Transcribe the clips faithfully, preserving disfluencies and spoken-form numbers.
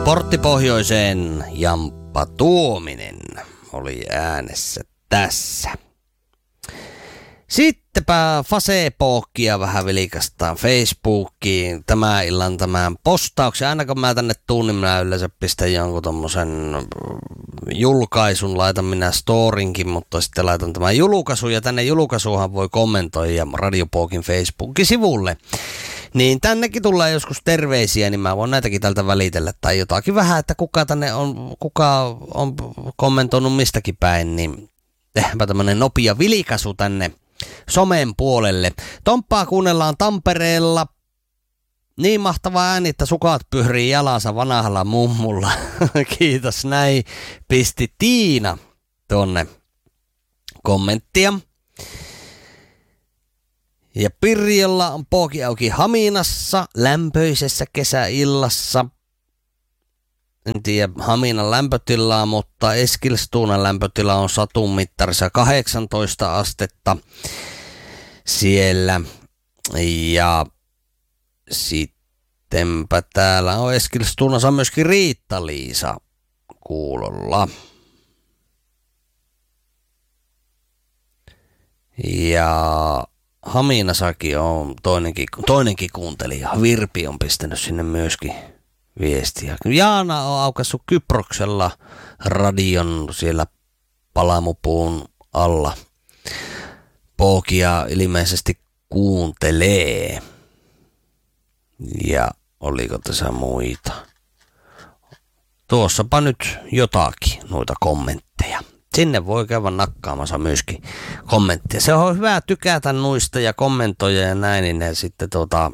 Portti Pohjoiseen Jamppa Tuominen oli äänessä tässä. Sittenpä Facebookia vähän vilikastaan Facebookiin. Tämä illan tämän postauksen. Aina kun mä tänne tuun, niin minä yleensä pistän jonkun tommosen julkaisun. Laitan minä storinkin, mutta sitten laitan tämän julkaisun. Ja tänne julkaisuunhan voi kommentoida Radiopokin Facebookin sivulle. Niin tännekin tulee joskus terveisiä, niin mä voin näitäkin tältä välitellä. Tai jotakin vähän, että kuka tänne on, kuka on kommentoinut mistäkin päin. Niin tehdäänpä tämmönen nopea vilikaisu tänne somen puolelle. Tomppaa kuunnellaan Tampereella. Niin mahtava ääni, että sukat pyörii jalassa vanhalla mummulla. Kiitos, näin pisti Tiina tonne kommenttia. Ja Pirjolla on pooki auki Haminassa lämpöisessä kesäillassa. En tiedä Haminan lämpötilaa, mutta Eskilstunan lämpötila on satun mittarissa kahdeksantoista astetta siellä. Ja sittenpä täällä on Eskilstunassa myöskin Riitta-Liisa kuulolla. Ja Haminassakin on toinenkin, toinenkin kuuntelija. Virpi on pistänyt sinne myöskin viestiä. Jaana on aukaissut Kyproksella radion siellä palamupuun alla. Pookia ilmeisesti kuuntelee. Ja oliko tässä muita? Tuossapa nyt jotakin noita kommentteja. Sinne voi käydä nakkaamassa myöskin kommentteja. Se on hyvä tykätä nuista ja kommentoida ja näin, niin ne sitten tuota,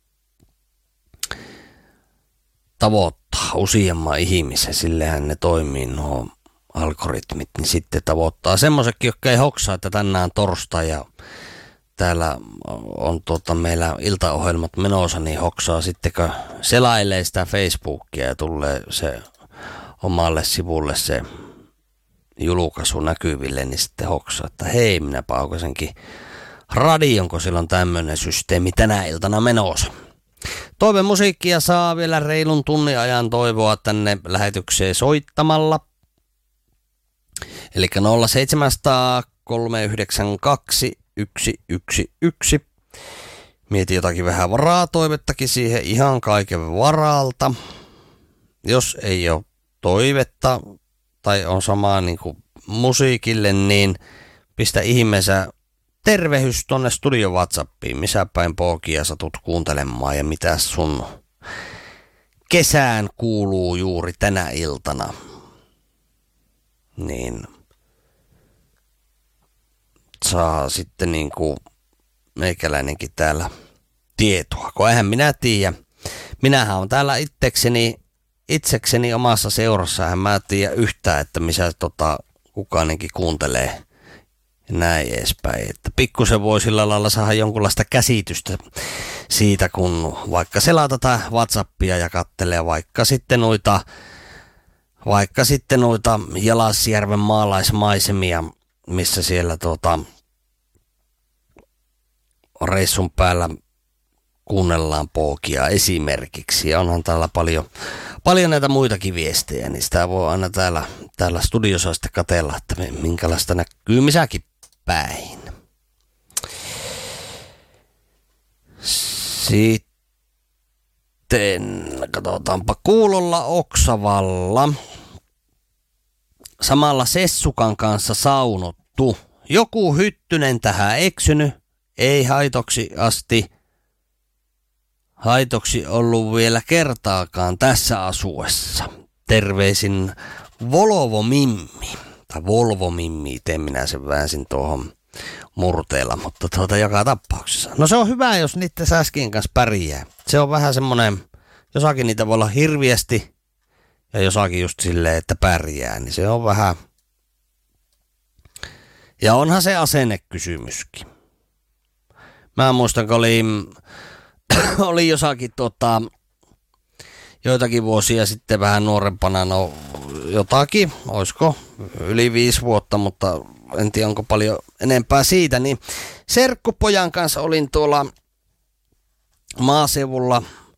tavoittaa useamman ihmisen. Sillehän ne toimii nuo algoritmit, niin sitten tavoittaa semmoisetkin, jotka ei hoksaa, että tänään on torstai ja täällä on tuota, meillä iltaohjelmat menossa, niin hoksaa sittenkö selailee sitä Facebookia ja tulee se omalle sivulle se julkaisu näkyville, niin sitten hoksaa, että hei, minä paukaisenkin radion, kun sillä on tämmöinen systeemi tänä iltana menossa. Toivemusiikkia saa vielä reilun tunnin ajan toivoa tänne lähetykseen soittamalla. Eli nolla seitsemän nolla nolla kolme yhdeksän kaksi yksi yksi yksi. Mieti jotakin vähän varaa toivettakin siihen ihan kaiken varalta. Jos ei ole toivetta tai on samaa niin kuin musiikille, niin pistä ihmeessä tervehys tonne studio WhatsAppiin, missä päin pookia satut kuuntelemaan ja mitä sun kesään kuuluu juuri tänä iltana. Niin saa sitten niin kuin meikäläinenkin täällä tietoa, kun eihän minä tiedä. Minähän on täällä itsekseni Itsekseni omassa seurassa en mä tiedä yhtään, että missä tota, kukaanenkin kuuntelee ja näin edespäin. Että pikkusen voi sillä lailla saada jonkunlaista käsitystä siitä, kun vaikka selaa tätä WhatsAppia ja kattelee vaikka sitten noita, vaikka sitten noita Jalasjärven maalaismaisemia, missä siellä tota, reissun päällä kuunnellaan pookia esimerkiksi. Ja onhan täällä paljon, paljon näitä muitakin viestejä, niin sitä voi aina täällä, täällä studiossa sitten katsella, että minkälaista näkyy missäkin päin. Sitten katsotaanpa Kuulolla Oksavalla. Samalla Sessukan kanssa saunottu. Joku hyttynen tähän eksynyt. Ei haitoksi asti. Haitoksi ollut vielä kertaakaan tässä asuessa. Terveisin Volvo Mimmi. Tai Volvo Mimmi, itse minä sen väänsin tuohon murteella, mutta tuota joka tapauksessa. No se on hyvä, jos niiden säskien kanssa pärjää. Se on vähän semmonen, jossakin niitä voi olla hirviästi ja jossakin just silleen, että pärjää, niin se on vähän. Ja onhan se asennekysymyskin. Mä muistan, kun oli, oli jossakin tota, joitakin vuosia sitten vähän nuorempana, no jotakin, olisiko yli viisi vuotta, mutta en tiedä onko paljon enempää siitä, niin serkkupojan kanssa olin tuolla maaseudulla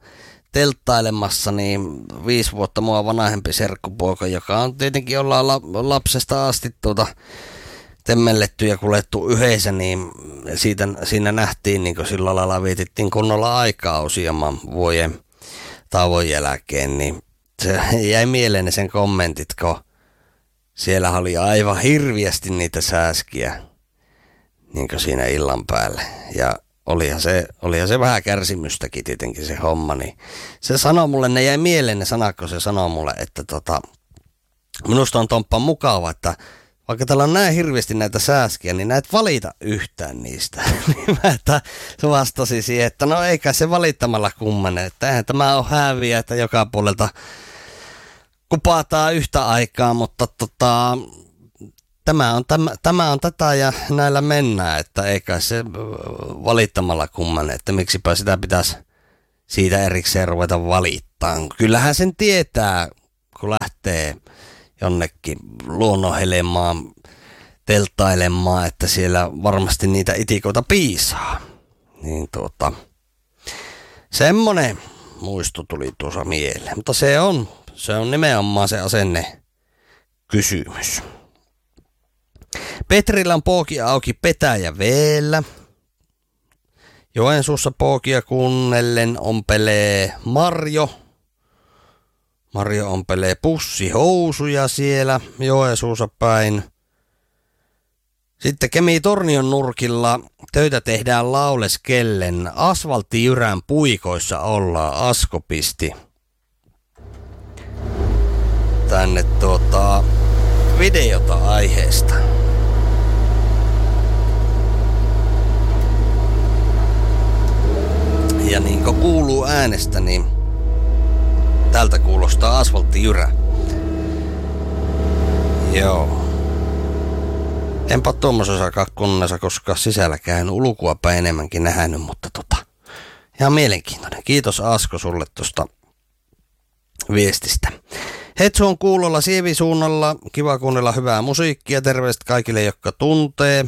telttailemassa, niin viisi vuotta mua vanhempi serkkupoika, joka on tietenkin ollaan la, lapsesta asti tuota temmelletty ja kuljettu yhdessä, niin siitä, siinä nähtiin, niin kuin sillä lailla vietittiin kunnolla aikaa useamman vuoden tauon jälkeen, niin se jäi mieleen sen kommentit, kun siellä oli aivan hirviästi niitä sääskiä niin kuin siinä illan päälle. Ja olihan se, olihan se vähän kärsimystäkin tietenkin se homma, niin se sanoi mulle, ne jäi mieleen ne sanat, kun se sanoi mulle, että tota, minusta on Tomppa mukava, että vaikka täällä on näin hirveästi näitä sääskiä, niin näet valita yhtään niistä. Niin mä että se vastasi siihen, että no eikä se valittamalla kummene, että eihän tämä ole häviä, että joka puolelta kupataan yhtä aikaa, mutta tota, tämä, on, tämä, tämä on tätä ja näillä mennään, että eikä se valittamalla kummene, että miksipä sitä pitäisi siitä erikseen ruveta valittaa. Kyllähän sen tietää, kun lähtee jonnekin luonnonhelemaan, telttailemaan, että siellä varmasti niitä itikoita piisaa. Niin tuota, semmonen muisto tuli tuossa mieleen. Mutta se on, se on nimenomaan se asenne kysymys. Petrillä on pooki auki Petäjä Veellä. Joensuussa pookia kuunnellen ompelee Marjo. Marjo ompelee pussihousuja siellä Joensuussa päin. Sitten Kemi-Tornion nurkilla töitä tehdään lauleskellen. Asfalttijyrän puikoissa ollaan, Asko pisti tänne tuota videota aiheesta. Ja niin kuin kuuluu äänestä, niin tältä kuulostaa asfalttijyrä. Joo. Enpä tuommoisessa kunnassa koskaan sisälläkään ulkoapäin enemmänkin nähnyt, mutta tota, ihan mielenkiintoinen. Kiitos Asko sulle tuosta viestistä. Hetsu on kuulolla Sievisuunnalla. Kiva kuunnella hyvää musiikkia. Terveiset kaikille, jotka tuntee.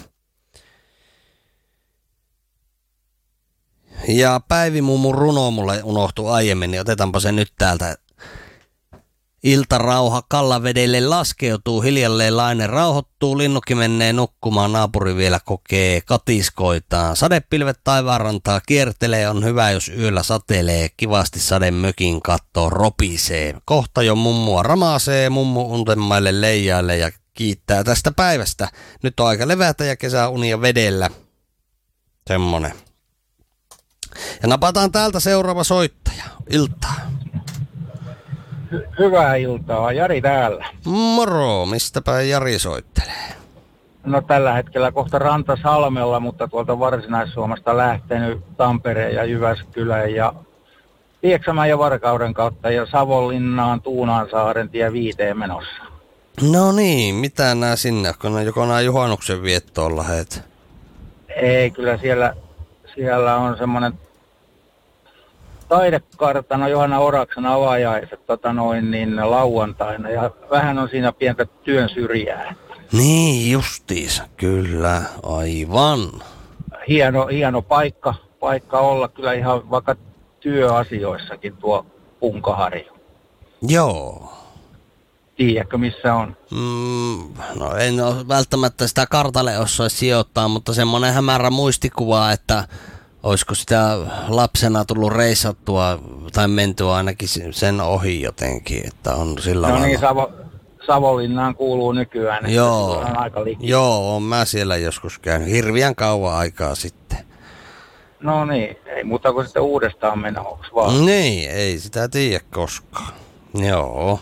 Ja Päivi mummun runo mulle unohtui aiemmin, niin otetaanpa se nyt täältä. Iltarauha Kallavedelle laskeutuu, hiljalleen lainen rauhoittuu, linnukki menee nukkumaan, naapuri vielä kokee katiskoitaan. Sadepilvet taivaanrantaa kiertelee, on hyvä jos yöllä satelee, kivasti sademökin kattoo ropisee. Kohta jo mummua ramasee, mummu untemaille leijaille ja kiittää tästä päivästä. Nyt on aika levätä ja kesäunia vedellä. Semmonen. Ja napataan täältä seuraava soittaja. Iltaa. Hy- hyvää iltaa. Jari täällä. Moro. Mistäpä Jari soittelee? No tällä hetkellä kohta Rantasalmella, mutta tuolta Varsinais-Suomesta lähtenyt Tampereen ja Jyväskylän ja Pieksämän ja Varkauden kautta ja Savonlinnaan Tuunaansaaren tie viiteen menossa. No niin, mitä nää sinne, kun joko nää juhannuksen viettoon lähet? Ei, kyllä siellä, siellä on semmoinen taidekartano Johanna Oraksen avajaiset tota noin, niin lauantaina ja vähän on siinä pientä työn syrjää. Niin justiinsa, kyllä, aivan. Hieno, hieno paikka, paikka olla kyllä ihan vaikka työasioissakin tuo Punkaharju. Joo. Tiedätkö missä on? Mm, no en ole välttämättä sitä kartalle osaisi sijoittaa, mutta semmoinen hämärä muistikuva, että olisiko sitä lapsena tullut reissattua tai mentyä ainakin sen ohi jotenkin, että on sillä No lailla. niin, Savo, Savonlinnaan kuuluu nykyään, että Joo, on aika liikaa. joo, on mä siellä joskus käynyt hirveän kauan aikaa sitten. No niin, ei muuta kuin sitten uudestaan menoksi vaan. Niin, ei sitä tiedä koskaan. Joo.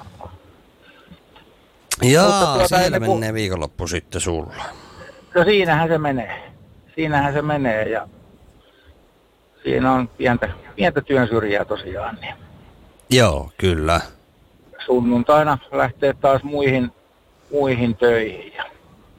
Jaa, tuota, siellä kun- menee viikonloppu sitten sulla. No siinähän se menee. Siinähän se menee ja siinä on pientä, pientä työn syrjää tosiaan. Niin. Joo, kyllä. Sunnuntaina lähtee taas muihin, muihin töihin ja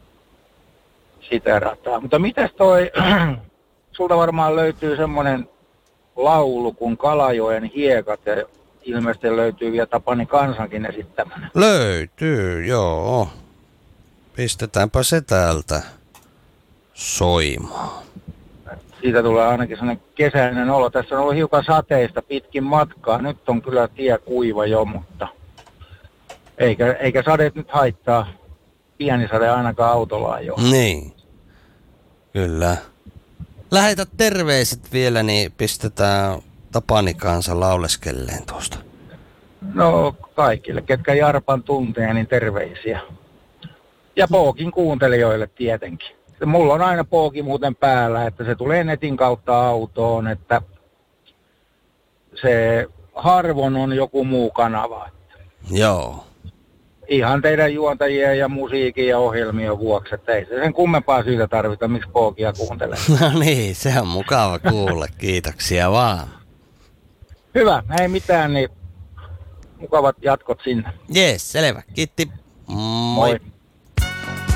sitä rataa. Mutta mitäs toi, sulta varmaan löytyy semmoinen laulu kuin Kalajoen hiekat ja ilmeisesti löytyy vielä Tapani Kansankin esittämänä. Löytyy, joo. Pistetäänpä se täältä soimaan. siitä tulee ainakin sellainen kesäinen olo. Tässä on ollut hiukan sateista pitkin matkaa. Nyt on kyllä tie kuiva jo, mutta eikä, eikä sadeet nyt haittaa. Pieni sade ainakaan autolla ajoa. Niin, kyllä. Lähetä terveiset vielä, niin pistetään Tapani kanssa lauleskelleen tuosta. No kaikille, ketkä Jarpan tuntee, niin terveisiä. Ja Pookin kuuntelijoille tietenkin. Mulla on aina Pooki muuten päällä, että se tulee netin kautta autoon, että se harvoin on joku muu kanava. Joo. Ihan teidän juontajien ja musiikin ja ohjelmien vuoksi, että ei se sen kummempaa syytä tarvita, miksi Pookia kuuntelee. No niin, se on mukava kuulla. Kiitoksia vaan. Hyvä, ei mitään, niin mukavat jatkot sinne. Jees, selvä. Kiitti. Moi. Moi.